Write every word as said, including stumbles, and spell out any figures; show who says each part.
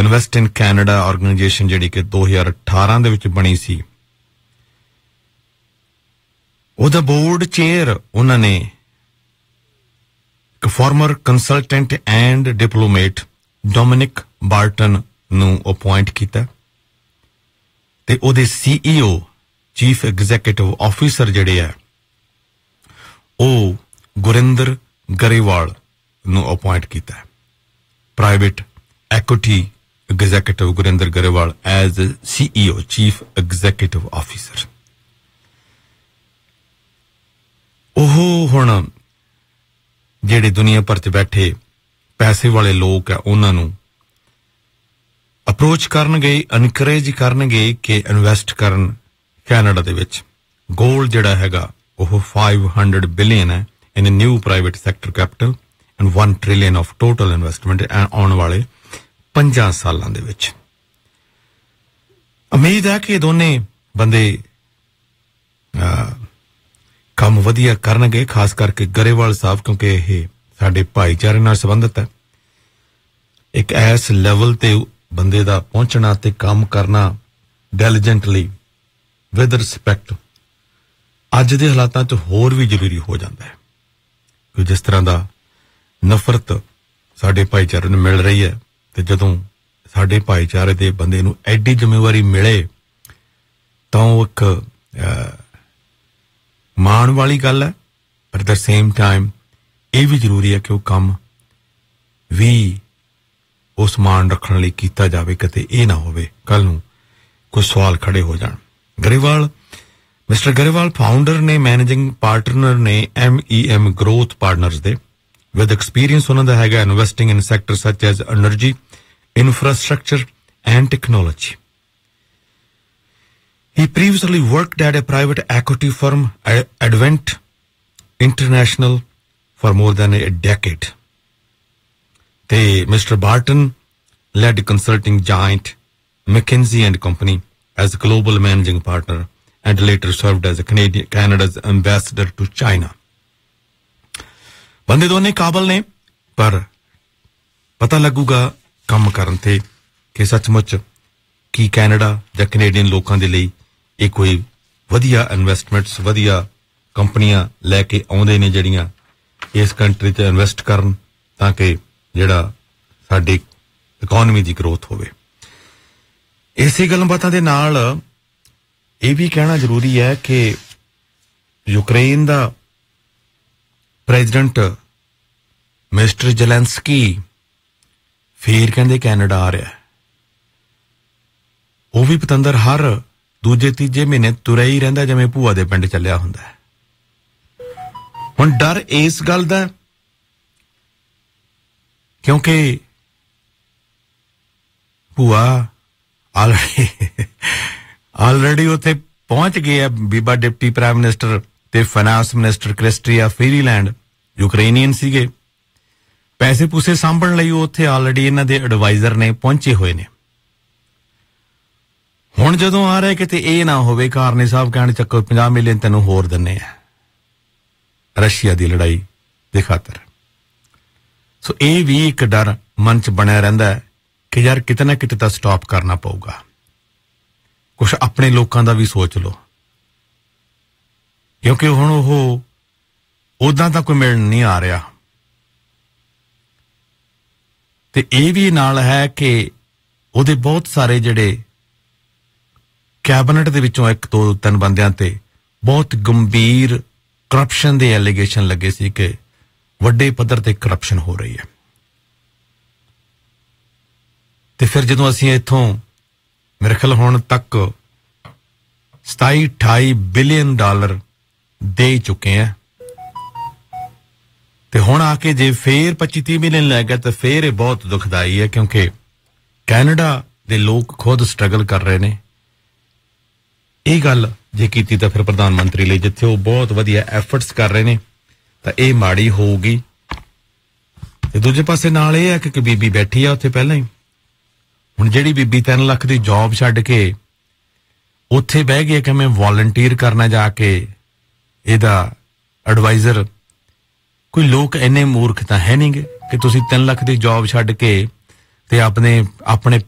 Speaker 1: Invest in Canada organisation ਜਿਹੜੀ ਕਿ ਦੋ ਹਜ਼ਾਰ ਅਠਾਰਾਂ ਦੇ ਵਿੱਚ ਬਣੀ ਸੀ, ਉਹਦਾ ਬੋਰਡ ਚੇਅਰ ਉਹਨਾਂ ਨੇ ਇੱਕ farmer consultant and diplomat Dominic ਬਾਰਟਨ ਨੂੰ ਅਪੁਆਇੰਟ ਕੀਤਾ ਤੇ ਉਹਦੇ ਸੀਈਓ ਚੀਫ ਐਗਜ਼ੀਕਿਊਟਿਵ ਆਫੀਸਰ ਜਿਹੜੇ ਆ ਉਹ ਗੁਰਿੰਦਰ ਗਰੇਵਾਲ ਨੂੰ ਅਪੁਆਇੰਟ ਕੀਤਾ। Private equity executive Gurinder Grewal as CEO chief executive officer. ਉਹ ਹੁਣ ਜਿਹੜੇ ਦੁਨੀਆ ਭਰ 'ਚ ਬੈਠੇ ਪੈਸੇ ਵਾਲੇ ਲੋਕ ਆ ਉਹਨਾਂ ਨੂੰ ਅਪਰੋਚ ਕਰਨਗੇ, ਐਨਕਰੇਜ ਕਰਨਗੇ ਕਿ ਇਨਵੈਸਟ ਕਰਨ ਕੈਨੇਡਾ ਦੇ ਵਿੱਚ। ਗੋਲ ਜਿਹੜਾ ਹੈਗਾ ਉਹ five hundred ਬਿਲੀਅਨ ਹੈ ਇਨ new private sector capital and one trillion of total investment ਆਉਣ ਵਾਲੇ ਪੰਜਾਂ ਸਾਲਾਂ ਦੇ ਵਿੱਚ। ਉਮੀਦ ਹੈ ਕਿ ਇਹ ਦੋਨੇ ਬੰਦੇ ਕੰਮ ਵਧੀਆ ਕਰਨਗੇ, ਖਾਸ ਕਰਕੇ ਗਰੇਵਾਲ ਸਾਹਿਬ, ਕਿਉਂਕਿ ਇਹ ਸਾਡੇ ਭਾਈਚਾਰੇ ਨਾਲ ਸੰਬੰਧਿਤ ਹੈ। ਇੱਕ ਐਸ ਲੈਵਲ ਤੇ ਬੰਦੇ ਦਾ ਪਹੁੰਚਣਾ ਤੇ ਕੰਮ ਕਰਨਾ ਡੈਲੀਜੈਂਟਲੀ ਵਿਦ ਰਿਸਪੈਕਟ ਅੱਜ ਦੇ ਹਾਲਾਤਾਂ 'ਚ ਹੋਰ ਵੀ ਜ਼ਰੂਰੀ ਹੋ ਜਾਂਦਾ ਹੈ। ਕਿ ਜਿਸ ਤਰ੍ਹਾਂ ਦਾ ਨਫ਼ਰਤ ਸਾਡੇ ਭਾਈਚਾਰੇ ਨੂੰ ਮਿਲ ਰਹੀ ਹੈ, ਤੇ ਜਦੋਂ ਸਾਡੇ ਭਾਈਚਾਰੇ ਦੇ ਬੰਦੇ ਨੂੰ ਐਡੀ ਜ਼ਿੰਮੇਵਾਰੀ ਮਿਲੇ ਤਾਂ ਉਹ ਇੱਕ ਮਾਣ ਵਾਲੀ ਗੱਲ ਹੈ। ਪਰ ਐਟ ਦ ਸੇਮ ਟਾਈਮ ਇਹ ਵੀ ਜ਼ਰੂਰੀ ਹੈ ਕਿ ਉਹ ਕੰਮ ਵੀ ਉਸ ਮਾਣ ਰੱਖਣ ਲਈ ਕੀਤਾ ਜਾਵੇ, ਕਿਤੇ ਇਹ ਨਾ ਹੋਵੇ ਕੱਲ ਨੂੰ ਕੋਈ ਸਵਾਲ ਖੜੇ ਹੋ ਜਾਣ। ਗਰੇਵਾਲ ਮਿਸਟਰ ਗਰੇਵਾਲ ਫਾਊਂਡਰ ਨੇ, ਮੈਨੇਜਿੰਗ ਪਾਰਟਨਰ ਨੇ M E M growth partners ਦੇ, ਵਿਦ ਐਕਸਪੀਰੀਅੰਸ ਉਹਨਾਂ ਦਾ ਹੈਗਾ ਇਨਵੈਸਟਿੰਗ ਇਨ ਸੈਕਟਰ ਸੱਚ as energy, infrastructure and technology. He previously worked at a private equity firm, Advent International, for more than a decade. They, Mister Barton led consulting giant McKinsey and Company as global managing partner and later served as a Canadian, Canada's ambassador to China. ਬੰਦੇ ਦੋਨੇ ਕਾਬਲ ਨੇ, ਪਰ ਪਤਾ ਲੱਗੂਗਾ ਕੰਮ ਕਰਨ ਤੇ ਕਿ ਸੱਚਮੁੱਚ ਕੀ ਕੈਨੇਡਾ ਜਾਂ ਕੈਨੇਡੀਅਨ ਲੋਕਾਂ ਦੇ ਲਈ ਇਹ ਕੋਈ ਵਧੀਆ ਇਨਵੈਸਟਮੈਂਟਸ, ਵਧੀਆ ਕੰਪਨੀਆਂ ਲੈ ਕੇ ਆਉਂਦੇ ਨੇ ਜਿਹੜੀਆਂ ਇਸ ਕੰਟਰੀ 'ਚ ਇਨਵੈਸਟ ਕਰਨ, ਤਾਂ ਕਿ ਜਿਹੜਾ ਸਾਡੀ ਇਕੋਨਮੀ ਦੀ ਗਰੋਥ ਹੋਵੇ। ਇਸੇ ਗੱਲਬਾਤਾਂ ਦੇ ਨਾਲ ਇਹ ਵੀ ਕਹਿਣਾ ਜ਼ਰੂਰੀ ਹੈ ਕਿ ਯੂਕਰੇਨ ਦਾ ਪ੍ਰੈਜ਼ੀਡੈਂਟ ਮਿਸਟਰ ਜ਼ੈਲੈਂਸਕੀ ਫੇਰ ਕਹਿੰਦੇ ਕੈਨੇਡਾ ਆ ਰਿਹਾ। ਉਹ ਵੀ ਪਤੰਦਰ ਹਰ ਦੂਜੇ ਤੀਜੇ ਮਹੀਨੇ ਤੁਰਿਆ ਹੀ ਰਹਿੰਦਾ ਜਿਵੇਂ ਭੂਆ ਦੇ ਪਿੰਡ ਚੱਲਿਆ ਹੁੰਦਾ। ਹੁਣ ਡਰ ਇਸ ਗੱਲ ਦਾ ਕਿਉਂਕਿ ਭੂਆ ਆਲਰੇਡੀ ਆਲਰੇਡੀ ਉੱਥੇ ਪਹੁੰਚ ਗਏ ਆ। ਬੀਬਾ ਡਿਪਟੀ ਪ੍ਰਾਈਮ ਮਿਨਿਸਟਰ ਤੇ ਫਾਈਨਾਂਸ ਮਿਨਿਸਟਰ ਕ੍ਰਿਸਟੀਆ ਫੇਰੀਲੈਂਡ ਯੂਕਰੇਨੀਅਨ ਸੀਗੇ। ਪੈਸੇ ਪੂਸੇ ਸਾਂਭਣ ਲਈ ਉੱਥੇ ਆਲਰੇਡੀ ਇਹਨਾਂ ਦੇ ਐਡਵਾਈਜ਼ਰ ਨੇ ਪਹੁੰਚੇ ਹੋਏ ਨੇ। ਹੁਣ ਜਦੋਂ ਆ ਰਿਹਾ ਕਿਤੇ ਇਹ ਨਾ ਹੋਵੇ ਕਾਰਨੀ ਸਾਹਿਬ ਕਹਿਣ ਚੱਕੋ ਪੰਜਾਹ ਮਿਲੀਅਨ ਤੈਨੂੰ ਹੋਰ ਦਿੰਨੇ ਆ ਰਸ਼ੀਆ ਦੀ ਲੜਾਈ ਦੇ ਖਾਤਰ। ਸੋ ਇਹ ਵੀ ਇੱਕ ਡਰ ਮਨ 'ਚ ਬਣਿਆ ਰਹਿੰਦਾ ਹੈ ਕਿ ਯਾਰ ਕਿਤੇ ਨਾ ਕਿਤੇ ਤਾਂ ਸਟਾਪ ਕਰਨਾ ਪਊਗਾ। ਕੁਛ ਆਪਣੇ ਲੋਕਾਂ ਦਾ ਵੀ ਸੋਚ ਲਓ, ਕਿਉਂਕਿ ਹੁਣ ਉਹ ਉਦਾਂ ਤਾਂ ਕੋਈ ਮਿਲਣ ਨਹੀਂ ਆ ਰਿਹਾ। ਤੇ ਇਹ ਵੀ ਨਾਲ ਹੈ ਕਿ ਉਹਦੇ ਬਹੁਤ ਸਾਰੇ ਜਿਹੜੇ ਕੈਬਨਿਟ ਦੇ ਵਿੱਚੋਂ ਇੱਕ ਦੋ ਤਿੰਨ ਬੰਦਿਆਂ ਤੇ ਬਹੁਤ ਗੰਭੀਰ ਕਰਪਸ਼ਨ ਦੇ ਐਲੀਗੇਸ਼ਨ ਲੱਗੇ ਸੀ ਕਿ ਵੱਡੇ ਪੱਧਰ ਤੇ ਕਰਪਸ਼ਨ ਹੋ ਰਹੀ ਹੈ। ਤੇ ਫਿਰ ਜਦੋਂ ਅਸੀਂ ਇੱਥੋਂ ਮੇਰੇ ਖਿਆਲ ਹੁਣ ਤੱਕ ਸਤਾਈ ਅਠਾਈ ਬਿਲੀਅਨ ਡਾਲਰ ਦੇ ਚੁੱਕੇ ਆ, ਤੇ ਹੁਣ ਆ ਕੇ ਜੇ ਫੇਰ ਪੱਚੀ ਤੀਹ ਮਿਲੀਅਨ ਲੈ ਗਿਆ ਤਾਂ ਫੇਰ ਇਹ ਬਹੁਤ ਦੁਖਦਾਈ ਹੈ, ਕਿਉਂਕਿ ਕੈਨੇਡਾ ਦੇ ਲੋਕ ਖੁਦ ਸਟਰਗਲ ਕਰ ਰਹੇ ਨੇ। ਇਹ ਗੱਲ ਜੇ ਕੀਤੀ ਤਾਂ ਫਿਰ ਪ੍ਰਧਾਨ ਮੰਤਰੀ ਲਈ, ਜਿੱਥੇ ਉਹ ਬਹੁਤ ਵਧੀਆ ਐਫਰਟਸ ਕਰ ਰਹੇ ਨੇ, ਤਾਂ ਇਹ ਮਾੜੀ ਹੋਊਗੀ। ਤੇ ਦੂਜੇ ਪਾਸੇ ਨਾਲ ਇਹ ਹੈ ਕਿ ਬੀਬੀ ਬੈਠੀ ਆ ਉੱਥੇ ਪਹਿਲਾਂ ਹੀ। ਹੁਣ ਜਿਹੜੀ ਬੀਬੀ ਤਿੰਨ ਲੱਖ ਦੀ ਜੌਬ ਛੱਡ ਕੇ ਉੱਥੇ ਬਹਿ ਗਈ ਕਿ ਮੈਂ ਵਾਲੰਟੀਅਰ ਕਰਨਾ ਜਾ ਕੇ ਇਹਦਾ ਐਡਵਾਈਜ਼ਰ, ਕੋਈ ਲੋਕ ਇੰਨੇ ਮੂਰਖ ਤਾਂ ਹੈ ਨਹੀਂਗੇ ਕਿ ਤੁਸੀਂ ਤਿੰਨ ਲੱਖ ਦੀ ਜੌਬ ਛੱਡ ਕੇ ਤੇ ਆਪਣੇ ਆਪਣੇ